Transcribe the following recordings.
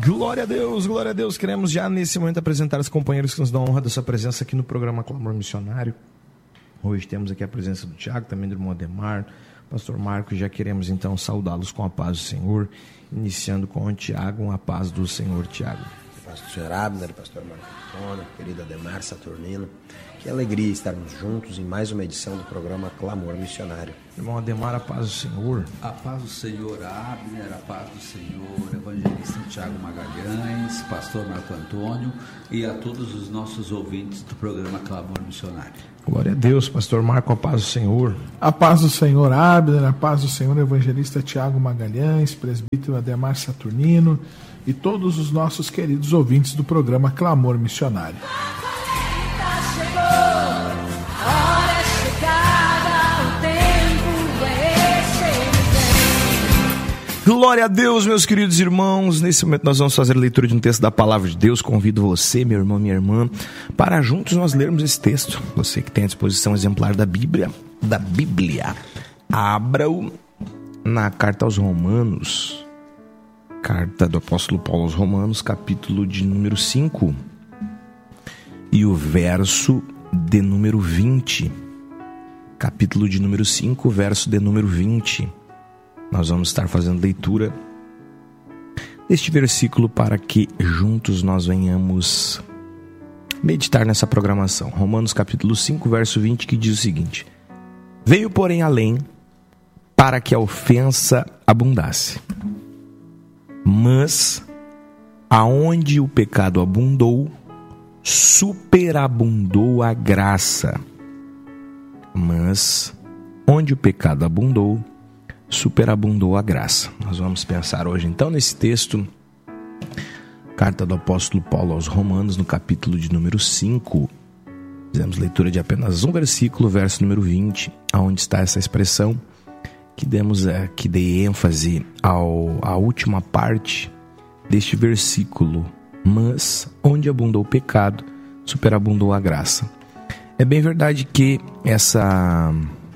Glória a Deus, glória a Deus. Queremos já nesse momento apresentar os companheiros que nos dão a honra da sua presença aqui no programa Clamor Missionário. Hoje temos aqui a presença do Tiago, também do irmão Ademar, pastor Marcos. Já queremos então saudá-los com a paz do Senhor, iniciando com o Tiago, a paz do Senhor, Tiago. Pastor Abner, pastor Marcos Antônio, querido Ademar Saturnino, que alegria estarmos juntos em mais uma edição do programa Clamor Missionário. Irmão Ademar, a paz do Senhor. A paz do Senhor, Abner, a paz do Senhor, evangelista Tiago Magalhães, pastor Marco Antônio e a todos os nossos ouvintes do programa Clamor Missionário. Glória a Deus, pastor Marco, a paz do Senhor. A paz do Senhor, Abner, a paz do Senhor, evangelista Tiago Magalhães, presbítero Ademar Saturnino e todos os nossos queridos ouvintes do programa Clamor Missionário. Glória a Deus, meus queridos irmãos. Nesse momento nós vamos fazer a leitura de um texto da Palavra de Deus. Convido você, meu irmão, minha irmã, para juntos nós lermos esse texto. Você que tem à disposição exemplar da Bíblia, abra-o na carta aos Romanos, carta do apóstolo Paulo aos Romanos, capítulo de número 5 e o verso de número 20. Capítulo de número 5, verso de número 20. Nós vamos estar fazendo leitura deste versículo para que juntos nós venhamos meditar nessa programação. Romanos capítulo 5, verso 20, que diz o seguinte: Veio, porém, além para que a ofensa abundasse. Mas aonde o pecado abundou, superabundou a graça. Mas onde o pecado abundou, superabundou a graça. Nós vamos pensar hoje então nesse texto, carta do apóstolo Paulo aos Romanos, no capítulo de número 5. Fizemos leitura de apenas um versículo, verso número 20, onde está essa expressão que dê ênfase à última parte deste versículo. Mas onde abundou o pecado, superabundou a graça. É bem verdade que essa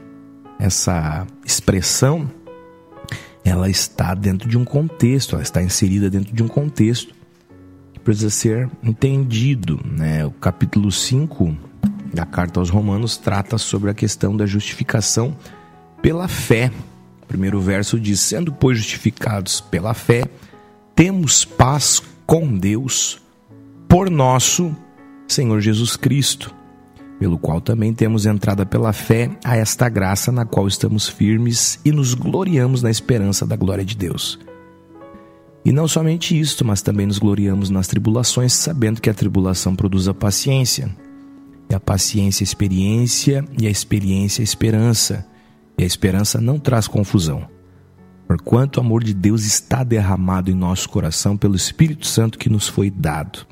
expressão ela está dentro de um contexto, ela está inserida dentro de um contexto que precisa ser entendido, né? O capítulo 5 da carta aos Romanos trata sobre a questão da justificação pela fé. O primeiro verso diz: sendo, pois, justificados pela fé, temos paz com Deus por nosso Senhor Jesus Cristo, pelo qual também temos entrada pela fé a esta graça na qual estamos firmes e nos gloriamos na esperança da glória de Deus. E não somente isto, mas também nos gloriamos nas tribulações, sabendo que a tribulação produz a paciência, e a paciência a experiência, e a experiência a esperança, e a esperança não traz confusão, porquanto o amor de Deus está derramado em nosso coração pelo Espírito Santo que nos foi dado.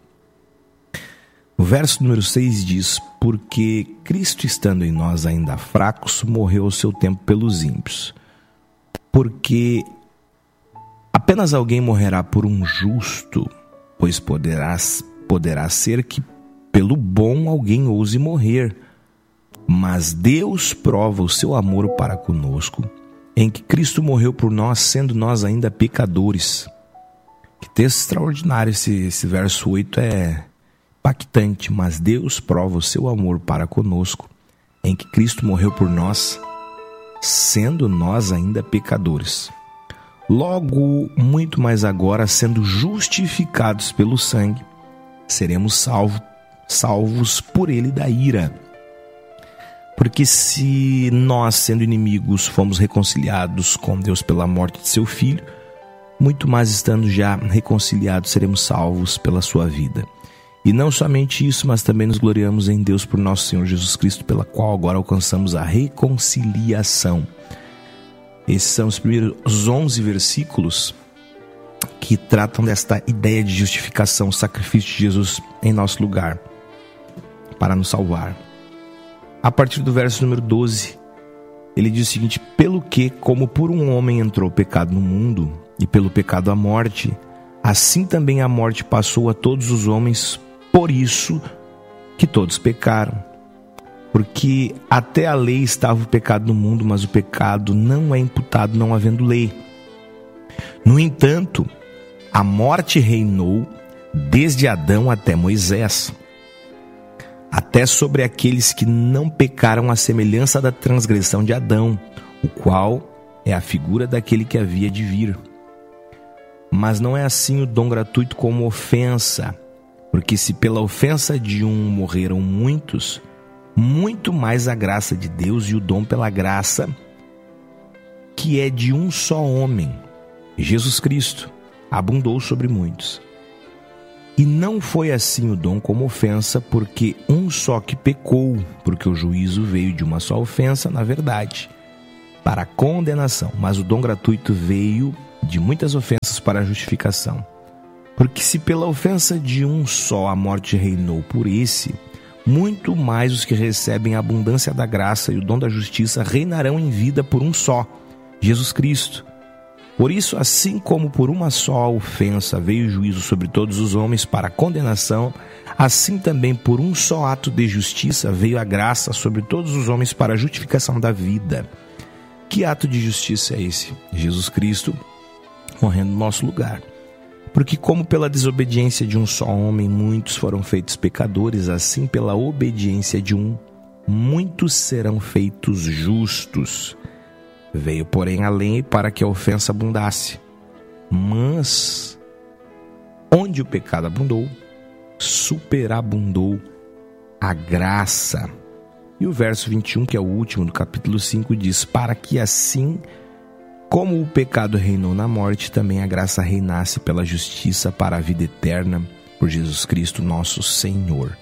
O verso número 6 diz: porque Cristo, estando em nós ainda fracos, morreu ao seu tempo pelos ímpios. Porque apenas alguém morrerá por um justo, pois poderá ser que pelo bom alguém ouse morrer. Mas Deus prova o seu amor para conosco, em que Cristo morreu por nós, sendo nós ainda pecadores. Que texto extraordinário esse verso 8 é impactante. Mas Deus prova o seu amor para conosco, em que Cristo morreu por nós, sendo nós ainda pecadores. Logo, muito mais agora, sendo justificados pelo sangue, seremos salvos por ele da ira. Porque se nós, sendo inimigos, fomos reconciliados com Deus pela morte de seu Filho, muito mais estando já reconciliados, seremos salvos pela sua vida. E não somente isso, mas também nos gloriamos em Deus por nosso Senhor Jesus Cristo, pela qual agora alcançamos a reconciliação. Esses são os primeiros 11 versículos que tratam desta ideia de justificação, o sacrifício de Jesus em nosso lugar, para nos salvar. A partir do verso número 12, ele diz o seguinte: pelo que, como por um homem entrou o pecado no mundo, e pelo pecado a morte, assim também a morte passou a todos os homens, por isso que todos pecaram. Porque até a lei estava o pecado no mundo, mas o pecado não é imputado não havendo lei. No entanto, a morte reinou desde Adão até Moisés, até sobre aqueles que não pecaram à semelhança da transgressão de Adão, o qual é a figura daquele que havia de vir. Mas não é assim o dom gratuito como ofensa, porque se pela ofensa de um morreram muitos, muito mais a graça de Deus e o dom pela graça, que é de um só homem, Jesus Cristo, abundou sobre muitos. E não foi assim o dom como ofensa, porque um só que pecou, porque o juízo veio de uma só ofensa, na verdade, para a condenação, mas o dom gratuito veio de muitas ofensas para a justificação. Porque se pela ofensa de um só a morte reinou por esse, muito mais os que recebem a abundância da graça e o dom da justiça reinarão em vida por um só, Jesus Cristo. Por isso, assim como por uma só ofensa veio o juízo sobre todos os homens para a condenação, assim também por um só ato de justiça veio a graça sobre todos os homens para a justificação da vida. Que ato de justiça é esse? Jesus Cristo morrendo no nosso lugar. Porque como pela desobediência de um só homem muitos foram feitos pecadores, assim pela obediência de um, muitos serão feitos justos. Veio, porém, a lei para que a ofensa abundasse. Mas, onde o pecado abundou, superabundou a graça. E o verso 21, que é o último do capítulo 5, diz: para que assim como o pecado reinou na morte, também a graça reinasse pela justiça para a vida eterna, por Jesus Cristo nosso Senhor.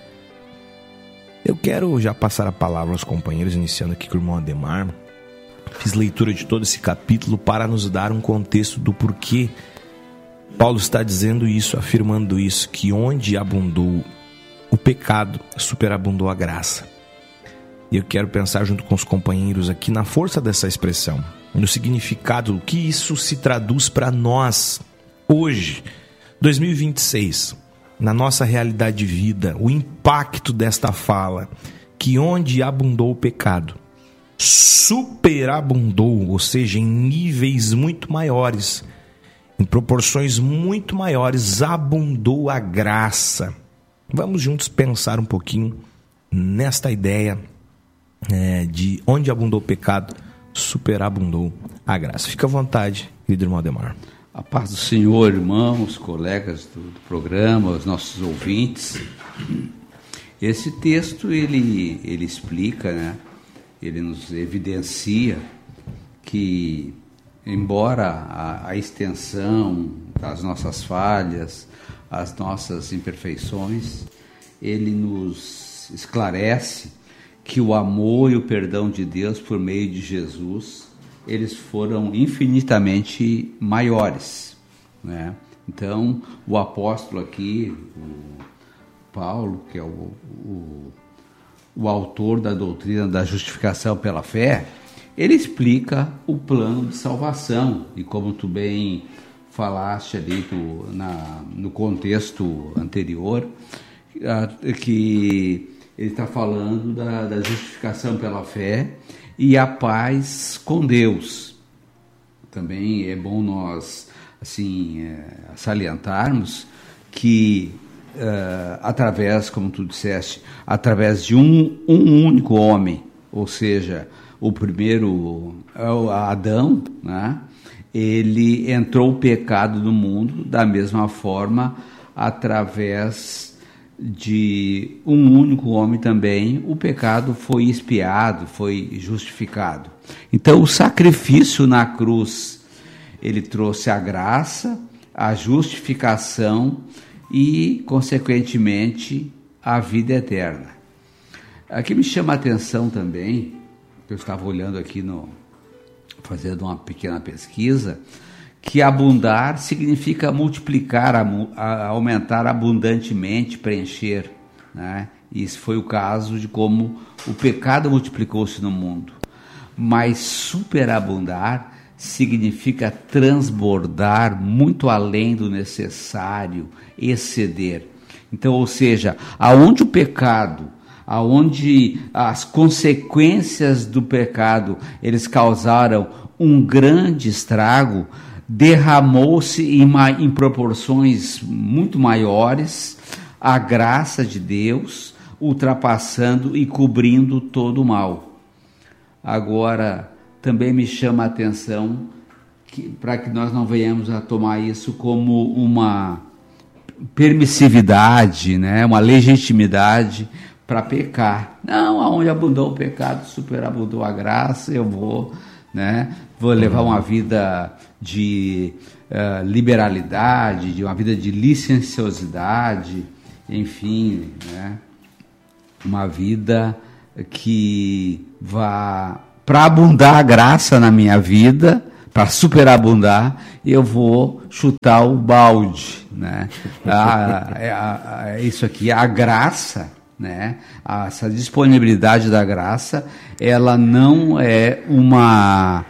Eu quero já passar a palavra aos companheiros, iniciando aqui com o irmão Ademar. Fiz leitura de todo esse capítulo para nos dar um contexto do porquê Paulo está dizendo isso, afirmando isso, que onde abundou o pecado, superabundou a graça. E eu quero pensar junto com os companheiros aqui na força dessa expressão, no significado, o que isso se traduz para nós hoje, 2026, na nossa realidade de vida, o impacto desta fala, que onde abundou o pecado, superabundou, ou seja, em níveis muito maiores, em proporções muito maiores, abundou a graça. Vamos juntos pensar um pouquinho nesta ideia de onde abundou o pecado, superabundou a graça. Fica à vontade, querido irmão Ademar. A paz do Senhor, irmãos, colegas do programa, os nossos ouvintes. Esse texto, ele explica, né? Ele nos evidencia que, embora a extensão das nossas falhas, as nossas imperfeições, ele nos esclarece que o amor e o perdão de Deus por meio de Jesus, eles foram infinitamente maiores, né? Então, o apóstolo aqui, o Paulo, que é o autor da doutrina da justificação pela fé, ele explica o plano de salvação. E como tu bem falaste ali no contexto anterior, que ele está falando da justificação pela fé e a paz com Deus. Também é bom nós salientarmos que através, como tu disseste, através de um único homem, ou seja, o primeiro Adão, né? Ele entrou o pecado no mundo, da mesma forma, através de um único homem também, o pecado foi expiado, foi justificado. Então, o sacrifício na cruz, ele trouxe a graça, a justificação e, consequentemente, a vida eterna. Aqui me chama a atenção também, eu estava olhando aqui, fazendo uma pequena pesquisa, que abundar significa multiplicar, aumentar abundantemente, preencher, né? Isso foi o caso de como o pecado multiplicou-se no mundo. Mas superabundar significa transbordar muito além do necessário, exceder. Então, ou seja, aonde o pecado, aonde as consequências do pecado, eles causaram um grande estrago, derramou-se em proporções muito maiores a graça de Deus, ultrapassando e cobrindo todo o mal. Agora, também me chama a atenção para que nós não venhamos a tomar isso como uma permissividade, né? Uma legitimidade para pecar. Não, aonde abundou o pecado, superabundou a graça, eu vou levar uma vida de liberalidade, de uma vida de licenciosidade, enfim, né? Uma vida que vá para abundar a graça na minha vida, para superabundar, eu vou chutar o balde, né? Isso aqui, a graça, né? Essa disponibilidade da graça, ela não é uma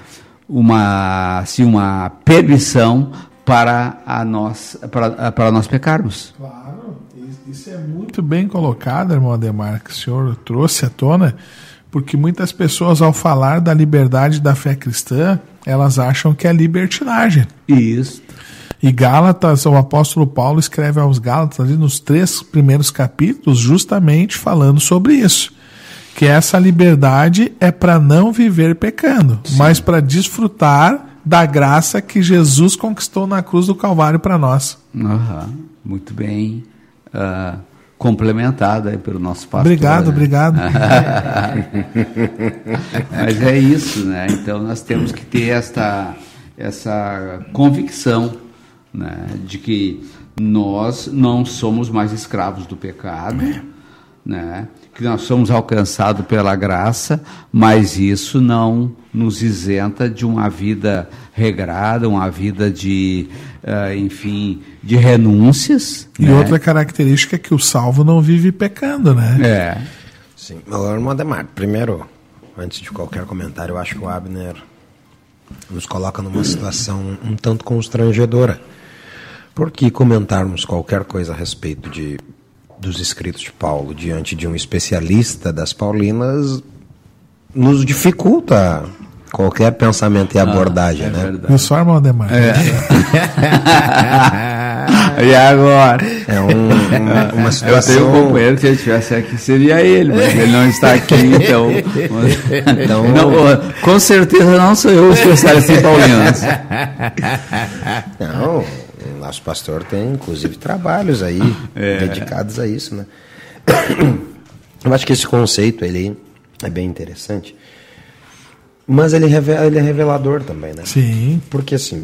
permissão para nós pecarmos. Claro, isso é muito bem colocado, irmão Ademar, que o senhor trouxe à tona, porque muitas pessoas, ao falar da liberdade da fé cristã, elas acham que é libertinagem. Isso. E Gálatas, o apóstolo Paulo escreve aos Gálatas, ali nos 3 primeiros capítulos, justamente falando sobre isso. Que essa liberdade é para não viver pecando, sim, mas para desfrutar da graça que Jesus conquistou na cruz do Calvário para nós. Muito bem complementada aí pelo nosso pastor. Obrigado. Mas é isso, né? Então nós temos que ter essa convicção, né, de que nós não somos mais escravos do pecado, né? Que nós somos alcançados pela graça, mas isso não nos isenta de uma vida regrada, uma vida de renúncias. E outra característica é que o salvo não vive pecando, né? Sim. Agora, irmão Ademar, primeiro, antes de qualquer comentário, eu acho que o Abner nos coloca numa situação um tanto constrangedora. Porque comentarmos qualquer coisa a respeito dos escritos de Paulo diante de um especialista das Paulinas nos dificulta qualquer pensamento e abordagem, né? Verdade. Eu sou irmão Ademar. E agora? Uma situação... Eu tenho um companheiro que se ele estivesse aqui seria ele, mas ele não está aqui, então... Não, com certeza não sou eu o especialista em Paulinas. Não, o nosso pastor tem, inclusive, trabalhos aí dedicados a isso, né? Eu acho que esse conceito, ele é bem interessante, mas ele é revelador também, né? Sim. Porque, assim,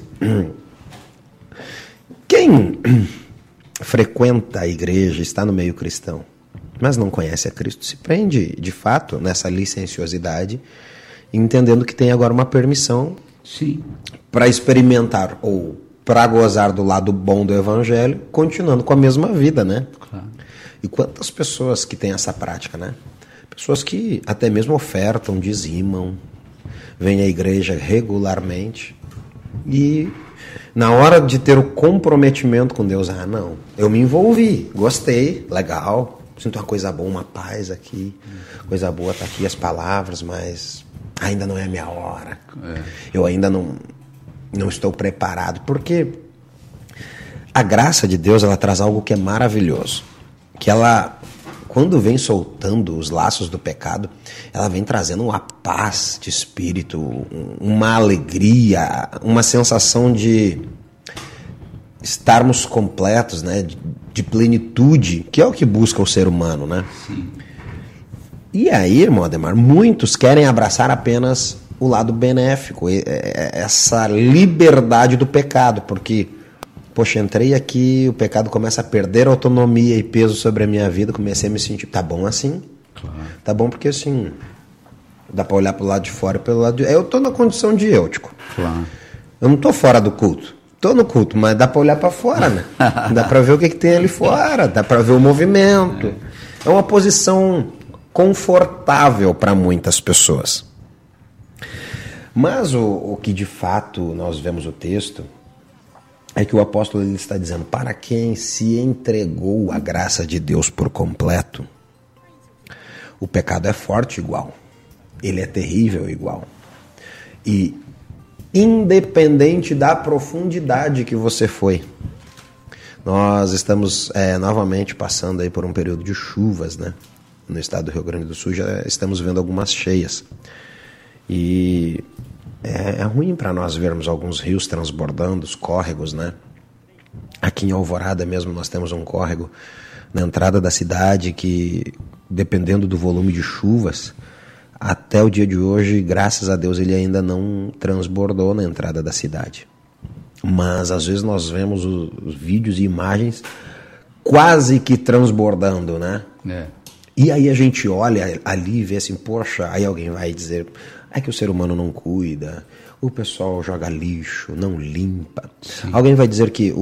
quem frequenta a igreja, está no meio cristão, mas não conhece a Cristo, se prende, de fato, nessa licenciosidade, entendendo que tem agora uma permissão para experimentar ou para gozar do lado bom do evangelho, continuando com a mesma vida, né? Claro. E quantas pessoas que têm essa prática, né? Pessoas que até mesmo ofertam, dizimam, vêm à igreja regularmente e na hora de ter o comprometimento com Deus, não, eu me envolvi, gostei, legal, sinto uma coisa boa, uma paz aqui, coisa boa, tá aqui as palavras, mas ainda não é a minha hora, eu ainda não estou preparado, porque a graça de Deus, ela traz algo que é maravilhoso, que ela, quando vem soltando os laços do pecado, ela vem trazendo uma paz de espírito, uma alegria, uma sensação de estarmos completos, né, de plenitude, que é o que busca o ser humano, né? Sim. E aí, irmão Ademar, muitos querem abraçar apenas o lado benéfico, essa liberdade do pecado, porque, poxa, entrei aqui, o pecado começa a perder autonomia e peso sobre a minha vida, comecei a me sentir, tá bom assim? Claro. Tá bom porque assim, dá pra olhar pro lado de fora e pelo lado de... Eu tô na condição de eutico. Claro. Eu não tô fora do culto. Tô no culto, mas dá pra olhar pra fora, né? Dá pra ver o que tem ali fora, dá pra ver o movimento. É uma posição confortável para muitas pessoas. Mas o que de fato nós vemos o texto é que o apóstolo ele está dizendo, para quem se entregou à graça de Deus por completo, o pecado é forte igual, ele é terrível igual. E independente da profundidade que você foi. Nós estamos novamente passando aí por um período de chuvas, né? No estado do Rio Grande do Sul já estamos vendo algumas cheias. E é ruim para nós vermos alguns rios transbordando, os córregos, né? Aqui em Alvorada mesmo nós temos um córrego na entrada da cidade que, dependendo do volume de chuvas, até o dia de hoje, graças a Deus, ele ainda não transbordou na entrada da cidade. Mas às vezes nós vemos os vídeos e imagens quase que transbordando, né? E aí a gente olha ali e vê assim, poxa, aí alguém vai dizer, é que o ser humano não cuida, o pessoal joga lixo, não limpa. Sim. Alguém vai dizer que